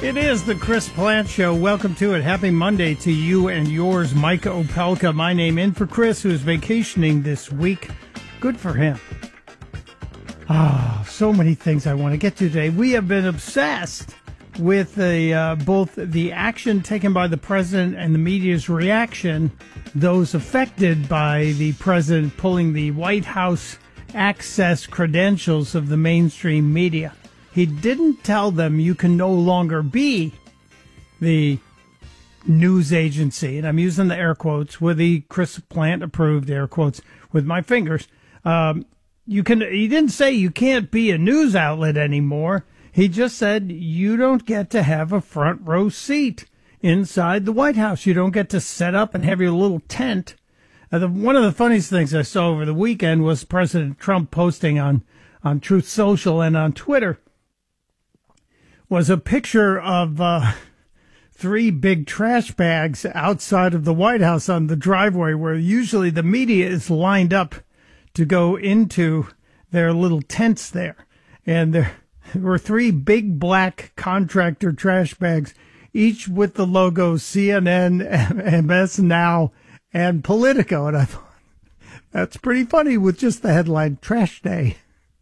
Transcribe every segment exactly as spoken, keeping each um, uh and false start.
It is the Chris Plante Show. Welcome to it. Happy Monday to you and yours, Mike Opelka. My name in for Chris, who is vacationing this week. Good for him. Ah, so many things I want to get to today. We have been obsessed with the, uh, both the action taken by the president and the media's reaction, those affected by the president pulling the White House access credentials of the mainstream media. He didn't tell them you can no longer be the news agency, and I'm using the air quotes with the Chris Plante approved air quotes with my fingers. Um, you can. He didn't say you can't be a news outlet anymore. He just said you don't get to have a front row seat inside the White House. You don't get to set up and have your little tent. Uh, the, one of the funniest things I saw over the weekend was President Trump posting on, on Truth Social and on Twitter was a picture of uh, three big trash bags outside of the White House on the driveway where usually the media is lined up to go into their little tents there. And there were three big black contractor trash bags, each with the logos C N N, M S Now, and Politico. And I thought, that's pretty funny with just the headline, Trash Day.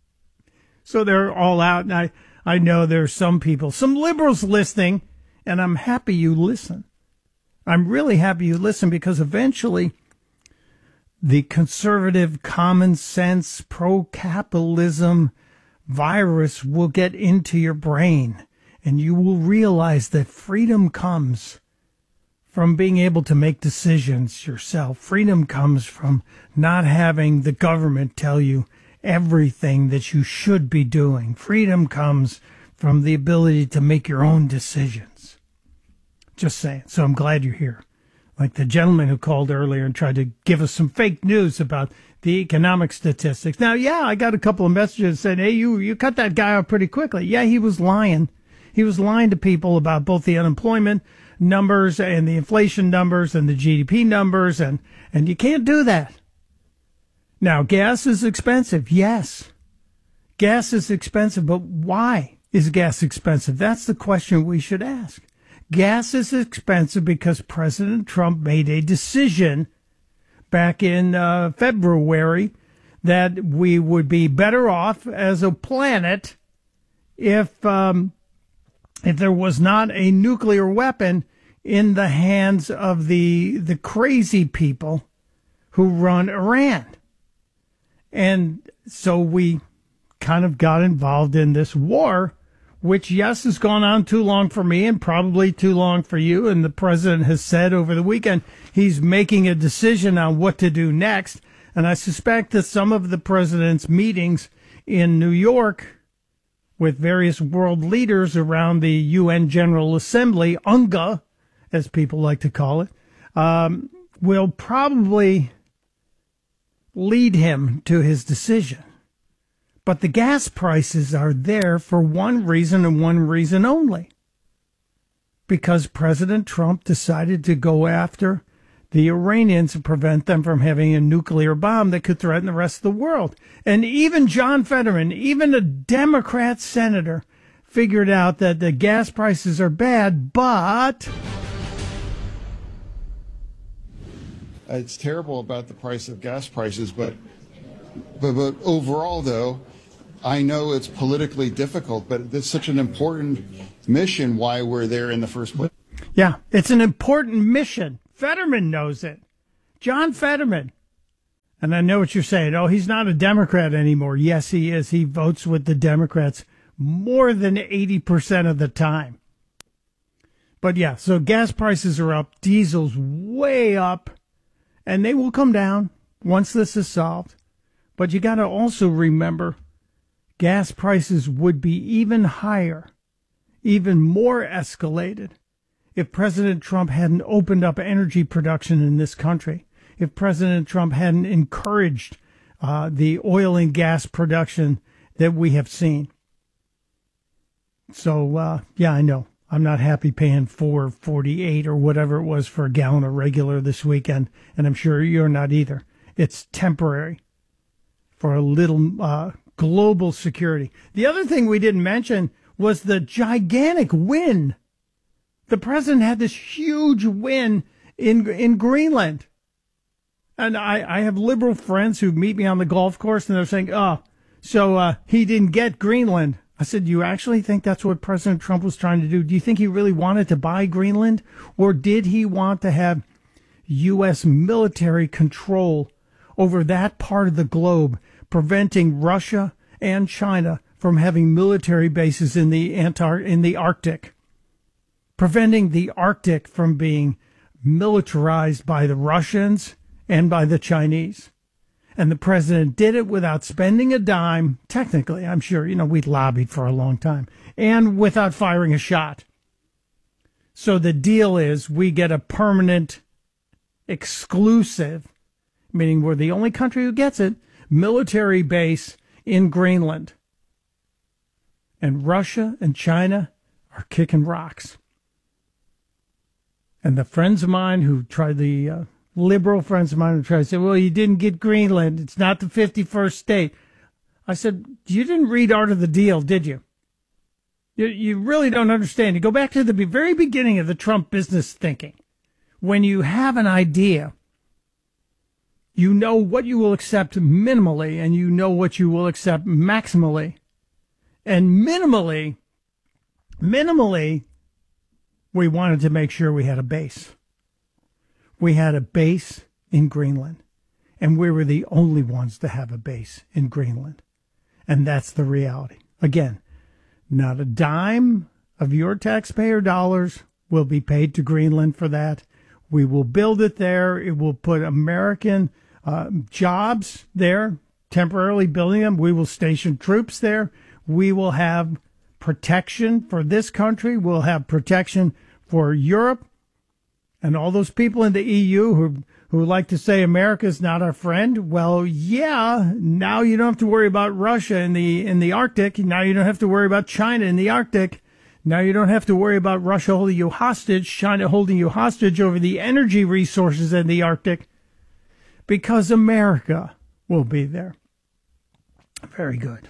So they're all out, and I... I know there's some people, some liberals listening, and I'm happy you listen. I'm really happy you listen because eventually the conservative, common sense, pro-capitalism virus will get into your brain, and you will realize that freedom comes from being able to make decisions yourself. Freedom comes from not having the government tell you everything that you should be doing. Freedom comes from the ability to make your own decisions. Just saying. So I'm glad you're here. Like the gentleman who called earlier and tried to give us some fake news about the economic statistics. Now, yeah, I got a couple of messages saying, hey, you, you cut that guy out pretty quickly. Yeah, he was lying. He was lying to people about both the unemployment numbers and the inflation numbers and the G D P numbers, and, and you can't do that. Now, gas is expensive. Yes. Gas is expensive, but why is gas expensive? That's the question we should ask. Gas is expensive because President Trump made a decision back in uh, February that we would be better off as a planet if um, if there was not a nuclear weapon in the hands of the the crazy people who run Iran. And so we kind of got involved in this war, which, yes, has gone on too long for me and probably too long for you. And the president has said over the weekend he's making a decision on what to do next. And I suspect that some of the president's meetings in New York with various world leaders around the U N General Assembly, UNGA, as people like to call it, um, will probably lead him to his decision. But the gas prices are there for one reason and one reason only. Because President Trump decided to go after the Iranians and prevent them from having a nuclear bomb that could threaten the rest of the world. And even John Fetterman, even a Democrat senator, figured out that the gas prices are bad, but it's terrible about the price of gas prices, but, but but overall, though, I know it's politically difficult, but it's such an important mission why we're there in the first place. Yeah, it's an important mission. Fetterman knows it. John Fetterman. And I know what you're saying. Oh, he's not a Democrat anymore. Yes, he is. He votes with the Democrats more than eighty percent of the time. But yeah, so gas prices are up. Diesel's way up. And they will come down once this is solved. But you got to also remember, gas prices would be even higher, even more escalated, if President Trump hadn't opened up energy production in this country, if President Trump hadn't encouraged uh, the oil and gas production that we have seen. So, uh, yeah, I know. I'm not happy paying four forty-eight or whatever it was for a gallon of regular this weekend, and I'm sure you're not either. It's temporary for a little uh, global security. The other thing we didn't mention was the gigantic win The president had this huge win in in Greenland. And I, I have liberal friends who meet me on the golf course, and they're saying, oh, so uh, he didn't get Greenland. I said, you actually think that's what President Trump was trying to do? Do you think he really wanted to buy Greenland? Or did he want to have U S military control over that part of the globe, preventing Russia and China from having military bases in the Antar- in the Arctic, preventing the Arctic from being militarized by the Russians and by the Chinese? And the president did it without spending a dime. Technically, I'm sure, you know, we'd lobbied for a long time, and without firing a shot. So the deal is we get a permanent, exclusive, meaning we're the only country who gets it, military base in Greenland. And Russia and China are kicking rocks. And the friends of mine who tried the uh, liberal friends of mine who tried to say, well, you didn't get Greenland. It's not the fifty-first state. I said, you didn't read Art of the Deal, did you? You, you really don't understand. You go back to the very beginning of the Trump business thinking. When you have an idea, you know what you will accept minimally, and you know what you will accept maximally. And minimally, minimally, we wanted to make sure we had a base. We had a base in Greenland, and we were the only ones to have a base in Greenland. And that's the reality. Again, not a dime of your taxpayer dollars will be paid to Greenland for that. We will build it there. It will put American uh, jobs there, temporarily building them. We will station troops there. We will have protection for this country. We'll have protection for Europe. And all those people in the E U who who like to say America's not our friend, well, yeah, now you don't have to worry about Russia in the in the Arctic. Now you don't have to worry about China in the Arctic. Now you don't have to worry about Russia holding you hostage, China holding you hostage over the energy resources in the Arctic, because America will be there. Very good.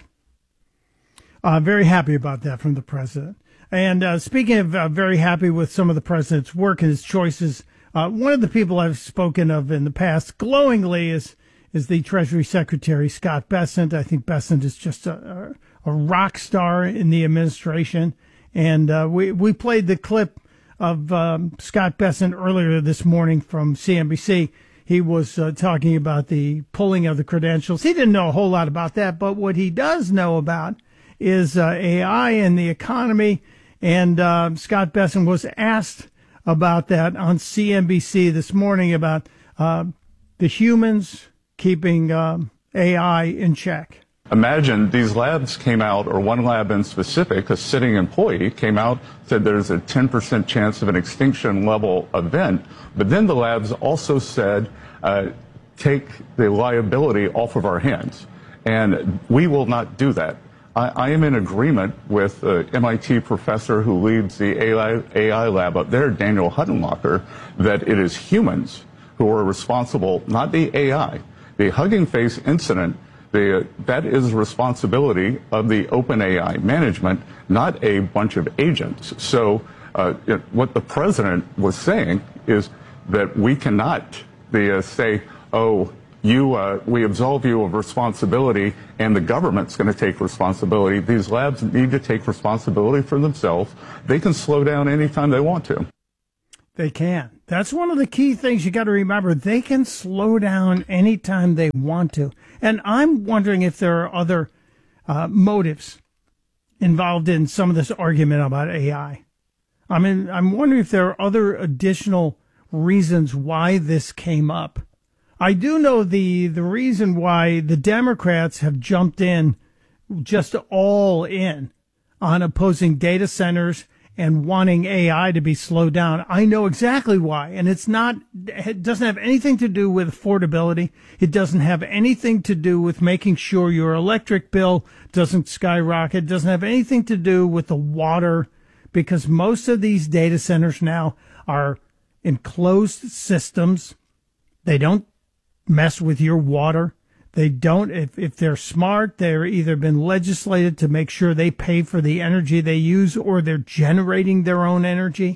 Uh, very happy about that from the president. And uh, speaking of uh, very happy with some of the president's work and his choices, uh, one of the people I've spoken of in the past glowingly is is the Treasury Secretary, Scott Bessent. I think Bessent is just a, a rock star in the administration. And uh, we, we played the clip of um, Scott Bessent earlier this morning from C N B C. He was uh, talking about the pulling of the credentials. He didn't know a whole lot about that, but what he does know about is uh, A I and the economy. And uh, Scott Bessent was asked about that on C N B C this morning about uh, the humans keeping um, A I in check. Imagine these labs came out, or one lab in specific, a sitting employee came out, said there's a ten percent chance of an extinction level event. But then the labs also said, uh, take the liability off of our hands. And we will not do that. I, I am in agreement with the M I T professor who leads the A I, A I lab up there, Daniel Huttenlocher, that it is humans who are responsible, not the A I. The Hugging Face incident, the, that is responsibility of the OpenAI management, not a bunch of agents. So uh, it, what the president was saying is that we cannot the, uh, say, oh, You, uh, we absolve you of responsibility, and the government's going to take responsibility. These labs need to take responsibility for themselves. They can slow down anytime they want to. They can. That's one of the key things you got to remember. They can slow down anytime they want to. And I'm wondering if there are other uh, motives involved in some of this argument about A I. I mean, I'm wondering if there are other additional reasons why this came up. I do know the, the reason why the Democrats have jumped in, just all in, on opposing data centers and wanting A I to be slowed down. I know exactly why. And it's not, it doesn't have anything to do with affordability. It doesn't have anything to do with making sure your electric bill doesn't skyrocket. It doesn't have anything to do with the water, because most of these data centers now are enclosed systems. They don't mess with your water. They don't, if, if they're smart, they're either been legislated to make sure they pay for the energy they use, or they're generating their own energy.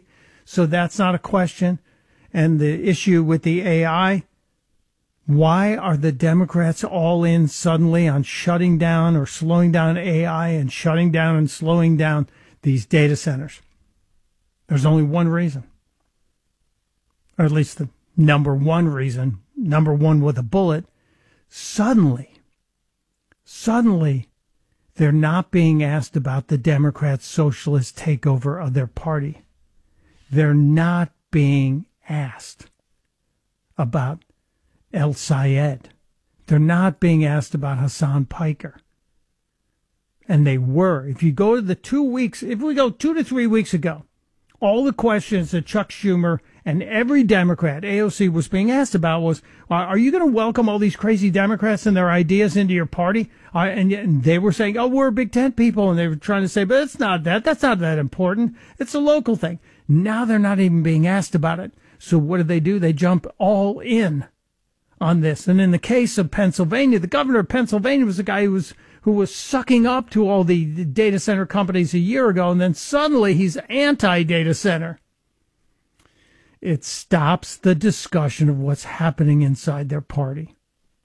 So that's not a question. And the issue with the A I, why are the Democrats all in suddenly on shutting down or slowing down A I and shutting down and slowing down these data centers? There's only one reason, or at least the number one reason, number one with a bullet. Suddenly, suddenly, they're not being asked about the Democrats' socialist takeover of their party. They're not being asked about El Sayed. They're not being asked about Hassan Piker. And they were. If you go to the two weeks, if we go two to three weeks ago, all the questions that Chuck Schumer and every Democrat, A O C, was being asked about was, are you going to welcome all these crazy Democrats and their ideas into your party? Uh, and, and they were saying, oh, we're Big Tent people. And they were trying to say, but it's not that. That's not that important. It's a local thing. Now they're not even being asked about it. So what do they do? They jump all in on this. And in the case of Pennsylvania, the governor of Pennsylvania was the guy who was who was sucking up to all the data center companies a year ago, and then suddenly he's anti-data center. It stops the discussion of what's happening inside their party.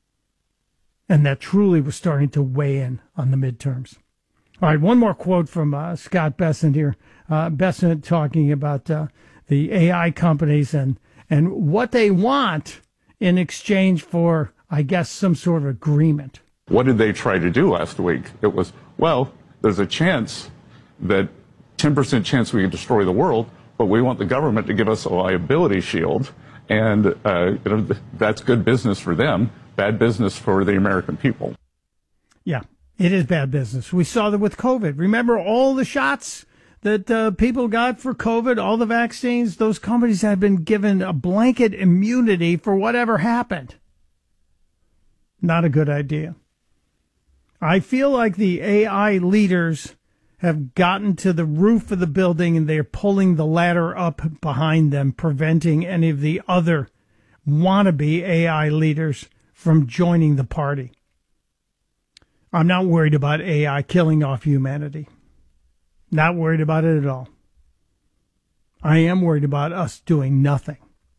And that truly was starting to weigh in on the midterms. All right, one more quote from uh, Scott Bessent here. Uh, Bessent talking about uh, the A I companies and, and what they want in exchange for, I guess, some sort of agreement. What did they try to do last week? It was, well, there's a chance that ten percent chance we could destroy the world, but we want the government to give us a liability shield. And uh, you know, that's good business for them, bad business for the American people. Yeah, it is bad business. We saw that with COVID. Remember all the shots that uh, people got for COVID, all the vaccines? Those companies had been given a blanket immunity for whatever happened. Not a good idea. I feel like the A I leaders have gotten to the roof of the building and they're pulling the ladder up behind them, preventing any of the other wannabe A I leaders from joining the party. I'm not worried about A I killing off humanity. Not worried about it at all. I am worried about us doing nothing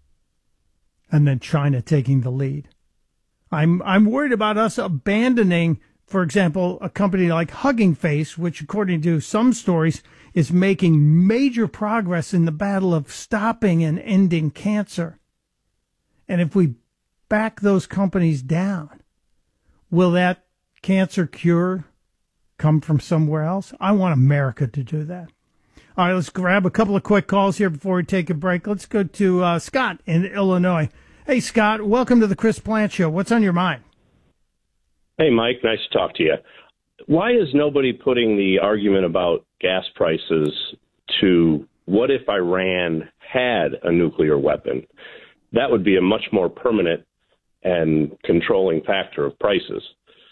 and then China taking the lead. I'm I'm worried about us abandoning, for example, a company like Hugging Face, which, according to some stories, is making major progress in the battle of stopping and ending cancer. And if we back those companies down, will that cancer cure come from somewhere else? I want America to do that. All right, let's grab a couple of quick calls here before we take a break. Let's go to uh, Scott in Illinois. Hey, Scott, welcome to the Chris Plante Show. What's on your mind? Hey, Mike, nice to talk to you. Why is nobody putting the argument about gas prices to what if Iran had a nuclear weapon? That would be a much more permanent and controlling factor of prices.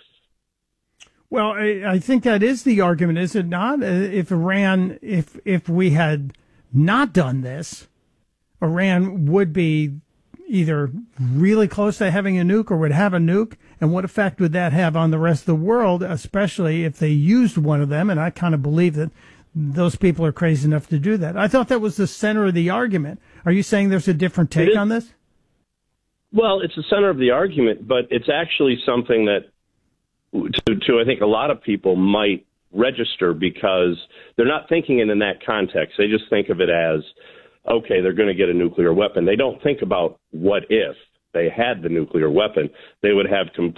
Well, I, I think that is the argument, is it not? If Iran, if if we had not done this, Iran would be either really close to having a nuke or would have a nuke. And what effect would that have on the rest of the world, especially if they used one of them? And I kind of believe that those people are crazy enough to do that. I thought that was the center of the argument. Are you saying there's a different take on this? Well, it's the center of the argument, but it's actually something that, to, to I think a lot of people might register because they're not thinking it in that context. They just think of it as, okay, they're going to get a nuclear weapon. They don't think about what if they had the nuclear weapon. They would have complete